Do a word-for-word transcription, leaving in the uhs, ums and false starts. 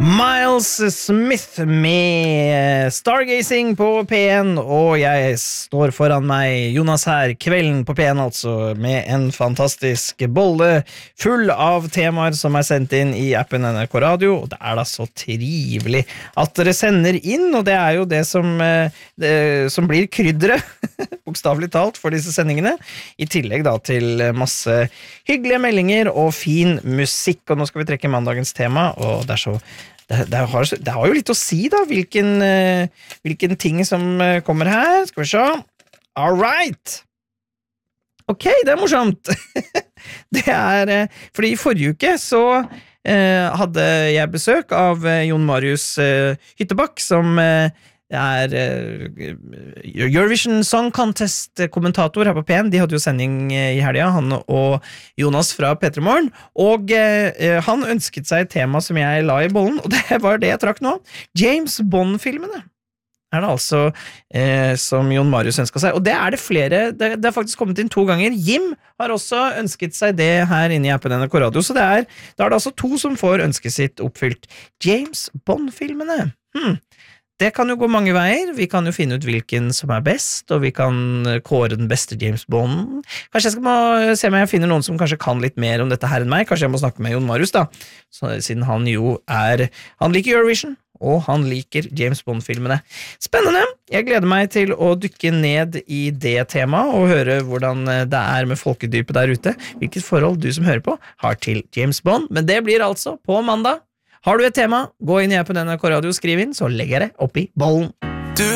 Miles Smith med Stargazing på P en, og jeg står foran meg, Jonas her, kvelden på P en altså, med en fantastisk bolle full av temaer som er sendt inn i appen N R K Radio, og det er da så trivelig at dere sender inn, og det er jo det som, det, som blir krydderet, bokstavelig talt, for disse sendingene, i tillegg da til masse hyggelige meldinger og fin musikk, og nå skal vi trekke mandagens tema, og det er så Det, det, har, det har jo litt å si da, hvilken, uh, hvilken ting som uh, kommer her. Skal vi se. All right. Ok, det er morsomt. det er, uh, fordi i forrige uke så uh, hadde jeg besøk av uh, Jon Marius uh, Hyttebakk, som uh, er uh, Eurovision Song Contest-kommentator her på P en. De hadde jo sending i helga, han og Jonas fra P tre Morgen, og uh, han ønsket seg et tema som jeg la i bollen, og det var det jeg trakk nå. James Bond-filmene er det altså uh, som Jon Marius ønsket seg, og det er det flere, det, det har faktisk kommet inn to ganger. Jim har også ønsket seg det her inne i appen N R K Radio, så det er, da er det altså to som får ønsket sitt oppfylt. James Bond-filmene. Hmm. Det kan jo gå mange veier, vi kan jo finne ut hvilken som er best, og vi kan kåre den beste James Bond. Kanskje jeg skal må se om jeg finner noen som kanskje kan litt mer om dette her enn meg, kanskje jeg må snakke med Jon Marius da, så, siden han jo er, han liker Eurovision, og han liker James Bond-filmene. Spennende! Jeg gleder meg til å dykke ned i det temaet, og høre hvordan det er med folkedypet der ute, hvilket forhold du som hører på har til James Bond, men det blir altså på mandag. Har du et tema, gå inn i appen N R K Radio, skriv inn, så legger jeg det opp i bollen.